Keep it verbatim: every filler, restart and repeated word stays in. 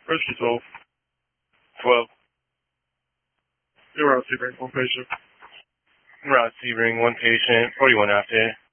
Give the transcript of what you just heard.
First result. twelve. Zero Sebring, one patient. Route Sebring, one patient, forty-one after.